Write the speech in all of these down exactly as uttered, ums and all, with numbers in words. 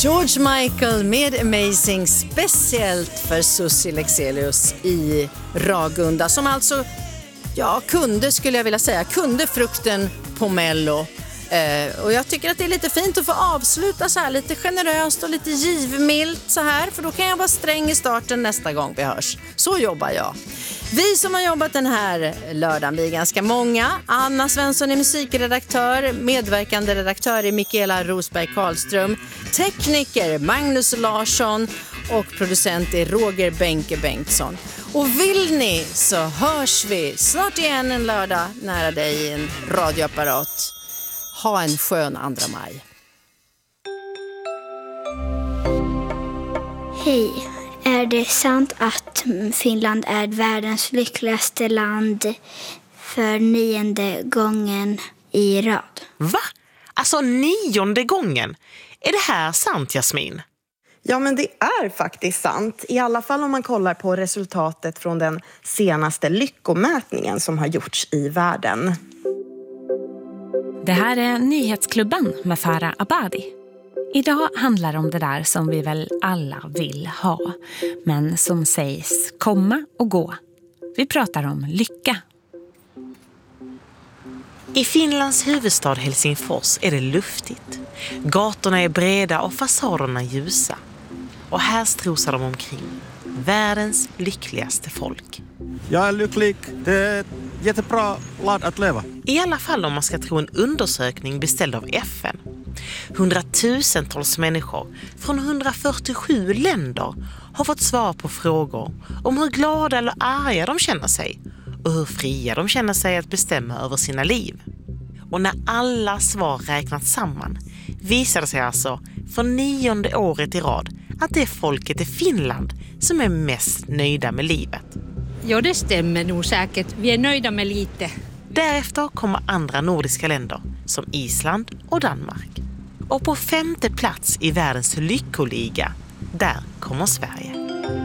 George Michael med Amazing, speciellt för Susie Lexelius i Ragunda, som alltså, ja, kunde, skulle jag vilja säga, kunde frukten på Mello. Eh, och jag tycker att det är lite fint att få avsluta så här lite generöst och lite givmilt så här, för då kan jag vara sträng i starten nästa gång vi hörs. Så jobbar jag. Vi som har jobbat den här lördagen, vi är ganska många. Anna Svensson är musikredaktör, medverkande redaktör är Mikaela Rosberg Karlström, tekniker Magnus Larsson och producent är Roger Benke Bengtsson. Och vill ni så hörs vi snart igen en lördag nära dig i en radioapparat. Ha en skön andra maj. Hej, är det sant att Finland är världens lyckligaste land för nionde gången i rad? Va? Alltså nionde gången? Är det här sant, Jasmin? Ja, men det är faktiskt sant. I alla fall om man kollar på resultatet från den senaste lyckomätningen som har gjorts i världen. Det här är Nyhetsklubben med Farah Abadi. Idag handlar det om det där som vi väl alla vill ha, men som sägs komma och gå. Vi pratar om lycka. I Finlands huvudstad Helsingfors är det luftigt. Gatorna är breda och fasaderna ljusa. Och här strosar de omkring. Världens lyckligaste folk. Jag är lycklig. Det är ett jättebra land att leva. I alla fall om man ska tro en undersökning beställd av F N. Hundratusentals människor från hundrafyrtiosju länder har fått svar på frågor om hur glada eller arga de känner sig och hur fria de känner sig att bestämma över sina liv. Och när alla svar räknats samman visar det sig alltså för nionde året i rad att det är folket i Finland som är mest nöjda med livet. Ja, det stämmer nog säkert. Vi är nöjda med lite. Därefter kommer andra nordiska länder som Island och Danmark. Och på femte plats i världens lyckoliga, där kommer Sverige.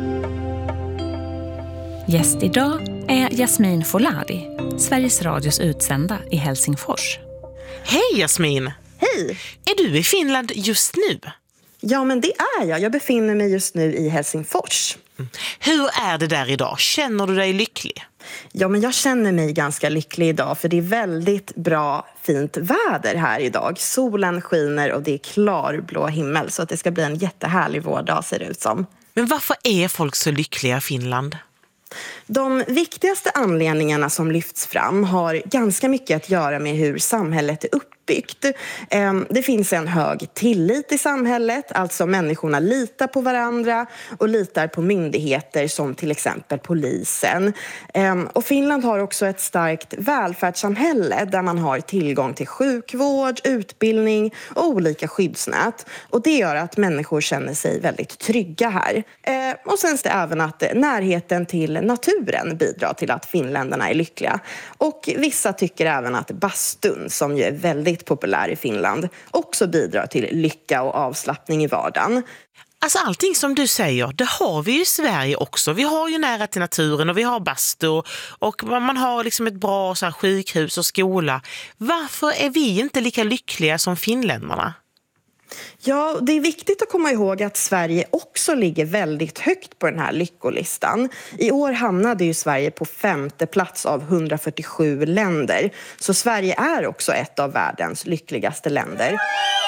Gäst idag är Jasmin Foladi, Sveriges Radios utsända i Helsingfors. Hej Jasmin! Hej! Är du i Finland just nu? Ja, men det är jag. Jag befinner mig just nu i Helsingfors. Mm. Hur är det där idag? Känner du dig lycklig? Ja, men jag känner mig ganska lycklig idag, för det är väldigt bra, fint väder här idag. Solen skiner och det är klarblå himmel, så att det ska bli en jättehärlig vårdag ser det ut som. Men varför är folk så lyckliga i Finland? De viktigaste anledningarna som lyfts fram har ganska mycket att göra med hur samhället är uppbyggt. Det finns en hög tillit i samhället, alltså människorna litar på varandra och litar på myndigheter som till exempel polisen. Och Finland har också ett starkt välfärdssamhälle där man har tillgång till sjukvård, utbildning och olika skyddsnät. Och det gör att människor känner sig väldigt trygga här. Och sen är det även att närheten till naturen bidrar till att finländarna är lyckliga. Och vissa tycker även att bastun, som ju är väldigt populär i Finland, också bidrar till lycka och avslappning i vardagen. Alltså allting som du säger, det har vi ju i Sverige också. Vi har ju nära till naturen och vi har bastu och man har liksom ett bra så här, sjukhus och skola. Varför är vi inte lika lyckliga som finländarna? Ja, det är viktigt att komma ihåg att Sverige också ligger väldigt högt på den här lyckolistan. I år hamnade ju Sverige på femte plats av hundrafyrtiosju länder. Så Sverige är också ett av världens lyckligaste länder.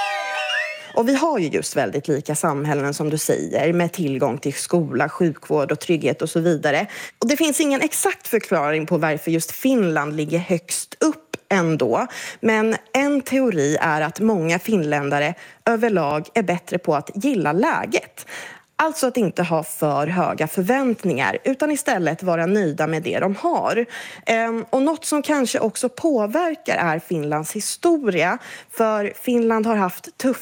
Och vi har ju just väldigt lika samhällen som du säger, med tillgång till skola, sjukvård och trygghet och så vidare. Och det finns ingen exakt förklaring på varför just Finland ligger högst upp ändå. Men en teori är att många finländare överlag är bättre på att gilla läget. Alltså att inte ha för höga förväntningar utan istället vara nöjda med det de har. Och något som kanske också påverkar är Finlands historia. För Finland har haft tuff